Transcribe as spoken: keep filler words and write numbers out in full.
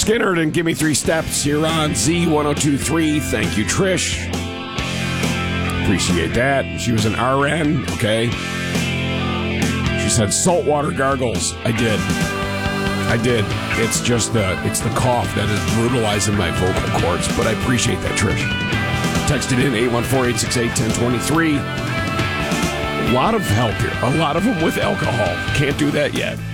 Skinner and Give Me Three Steps here on Z ten twenty-three. Thank you, Trish. Appreciate that. She was an R N, okay? She said saltwater gargles. I did. I did. It's just the it's the cough that is brutalizing my vocal cords, but I appreciate that, Trish. Texted in eight one four, eight six eight, one zero two three. A lot of help here. A lot of them with alcohol. Can't do that yet.